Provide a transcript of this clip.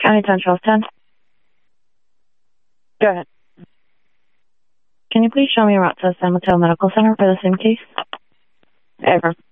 County 10, Charles 10. Go ahead. Can you please show me a route to San Mateo Medical Center for the same case? Over.